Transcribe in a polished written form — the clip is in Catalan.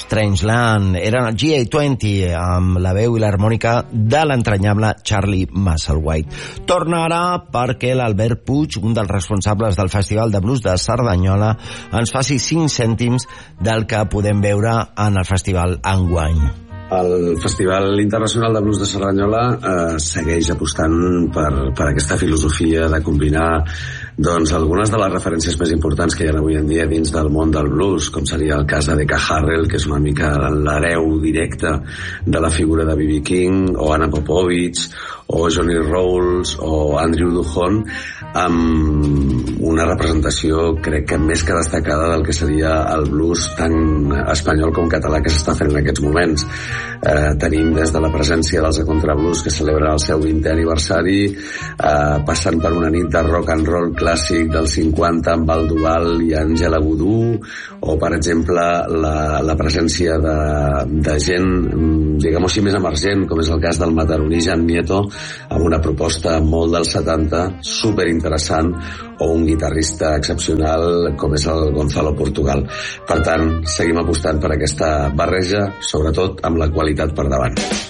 Strangeland. Eren el GA20 amb la veu i l'harmònica de l'entranyable Charlie Musselwhite. Torna ara perquè l'Albert Puig, un dels responsables del Festival de Blues de Cerdanyola, ens faci 5 cèntims del que podem veure en el festival enguany. El Festival Internacional de Blues de Cerdanyola segueix apostant per aquesta filosofia de combinar doncs algunes de les referències més importants que hi ha avui en dia dins del món del blues, com seria el cas de Decca Harrell, que és una mica l'hereu directe de la figura de B.B. King, o Anna Popovich, o Johnny Rawls, o Andrew Duhon, amb una representació, crec que més que destacada, del que seria el blues tant espanyol com català que s'està fent en aquests moments. Tenim des de la presència dels A Contrablues, que celebren el seu 20è aniversari, passant per una nit de rock and roll clàssic dels 50 amb el Duval i Àngela Goudou, o per exemple la presència de gent, diguem-ho així, més emergent, com és el cas del mataroní Jan Nieto, amb una proposta molt dels 70, superinteressant, o un guitarrista excepcional com és el Gonzalo Portugal. Per tant, seguim apostant per aquesta barreja, sobretot amb la qualitat per davant.